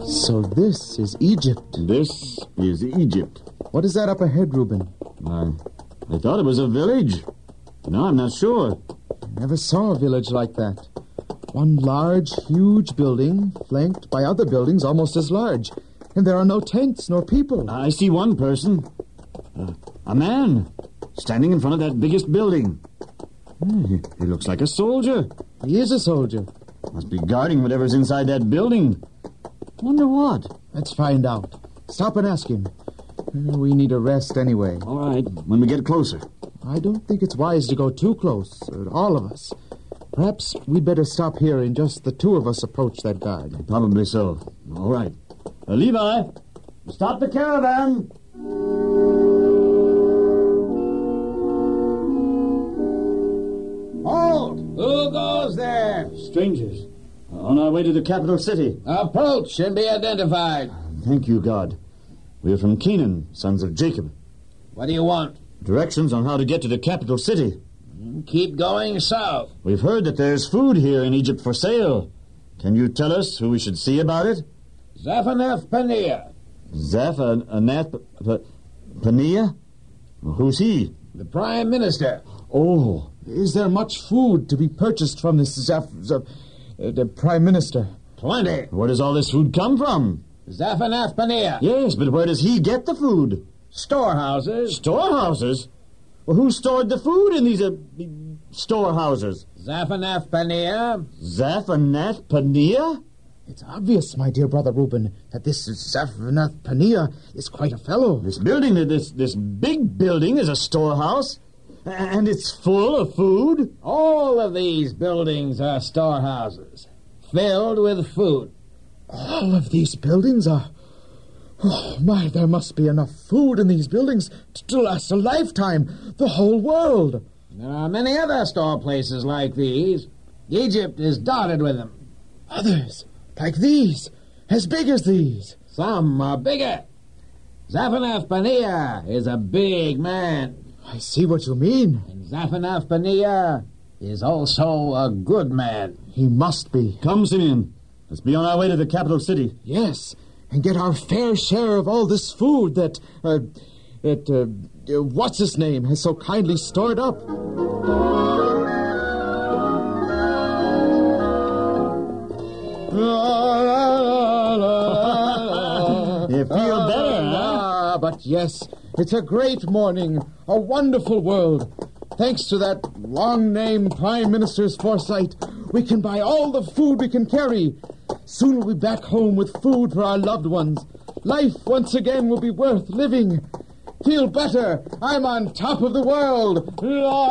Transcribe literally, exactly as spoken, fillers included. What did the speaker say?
So this is Egypt. This is Egypt. What is that up ahead, Reuben? I, I thought it was a village. No, I'm not sure. I never saw a village like that. One large, huge building, flanked by other buildings almost as large. And there are no tents nor people. I see one person. Uh, a man. Standing in front of that biggest building. Hmm, he, he looks like a soldier. He is a soldier. Must be guarding whatever's inside that building. Wonder what? Let's find out. Stop and ask him. We need a rest anyway. All right, when we get closer. I don't think it's wise to go too close, uh, all of us. Perhaps we'd better stop here and just the two of us approach that guard. Probably so. All right. Uh, Levi, stop the caravan. Halt! Who goes there? Strangers. On our way to the capital city. Approach and be identified. Thank you, God. We are from Canaan, sons of Jacob. What do you want? Directions on how to get to the capital city. Keep going south. We've heard that there's food here in Egypt for sale. Can you tell us who we should see about it? Zaphenath-Paneah. Zaphenath-Paneah? Who's he? The Prime Minister. Oh, is there much food to be purchased from this Zap... Zap uh, the Prime Minister? Plenty. Where does all this food come from? Zaphenath-Paneah. Yes, but where does he get the food? Storehouses. Storehouses? Well, who stored the food in these uh, storehouses? Zaphenath-Paneah. Zaphenath-Paneah? It's obvious, my dear brother Reuben, that this Zaphenath-Paneah is quite a fellow. This building, this this big building is a storehouse, and it's full of food? All of these buildings are storehouses, filled with food. All of these buildings are... Oh, my, there must be enough food in these buildings to last a lifetime, the whole world. There are many other store places like these. Egypt is dotted with them. Others, like these, as big as these. Some are bigger. Zaphenath-Paneah is a big man. I see what you mean. And Zaphenath-Paneah is also a good man. He must be. Come, Simeon. Let's be on our way to the capital city. Yes, and get our fair share of all this food that, uh, that, uh, uh, what's-his-name has so kindly stored up. You feel better, huh? But yes, it's a great morning, a wonderful world. Thanks to that long-named Prime Minister's foresight, we can buy all the food we can carry. Soon we'll be back home with food for our loved ones. Life once again will be worth living. Feel better. I'm on top of the world.